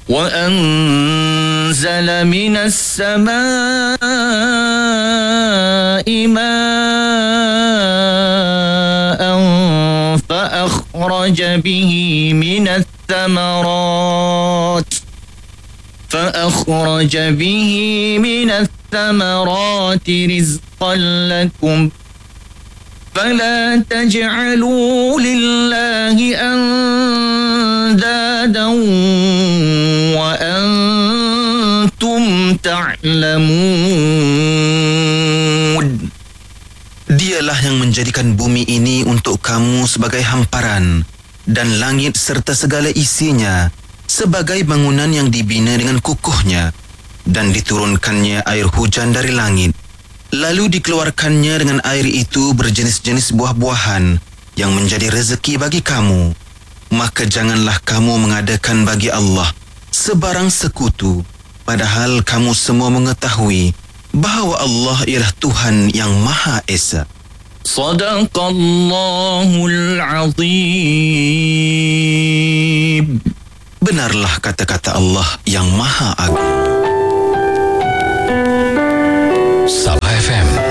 وأنزل من السماء ماء فأخرج به من الثمرات رزقا لكم فلا تجعلوا لله أندادا وأنتم تعلمون. Dialah yang menjadikan bumi ini untuk kamu sebagai hamparan dan langit serta segala isinya sebagai bangunan yang dibina dengan kukuhnya, dan diturunkannya air hujan dari langit. Lalu dikeluarkannya dengan air itu berjenis-jenis buah-buahan yang menjadi rezeki bagi kamu. Maka janganlah kamu mengadakan bagi Allah sebarang sekutu, padahal kamu semua mengetahui bahawa Allah ialah Tuhan yang Maha Esa. Sadaqallahul Azim. Benarlah kata-kata Allah yang Maha Agung.